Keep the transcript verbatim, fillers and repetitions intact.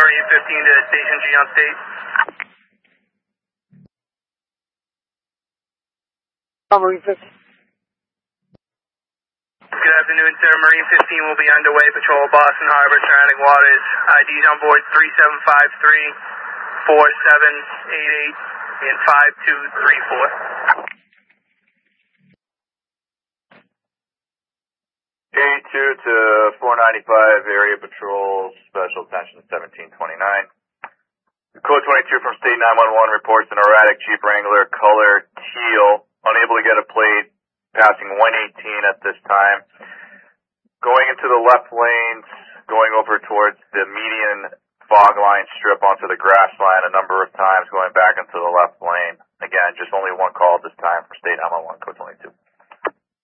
Marine fifteen to Station G on State. Marine fifteen. Good afternoon, sir. Marine fifteen will be underway. Patrol of Boston Harbor, surrounding waters. I Ds on board three seven five three, four seven eight eight, and five two three four. eighty-two to four ninety-five, area patrol, special attention seventeen twenty-nine. Code twenty-two from State nine one one reports an erratic Jeep Wrangler, color teal, unable to get a plate, passing one eighteen at this time. Going into the left lanes, going over towards the median fog line strip onto the grass line a number of times, going back into the left lane. Again, just only one call at this time for State nine one one, Code twenty-two.